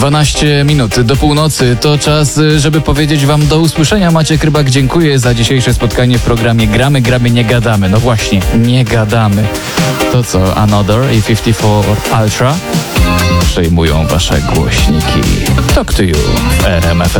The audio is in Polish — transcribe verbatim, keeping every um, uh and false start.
dwanaście minut do północy to czas, żeby powiedzieć wam do usłyszenia. Maciek Rybak, dziękuję za dzisiejsze spotkanie w programie Gramy, Gramy, Nie Gadamy. No właśnie, nie gadamy. To co, Another i pięćdziesiąt cztery Ultra przejmują wasze głośniki. Talk to you w R M F.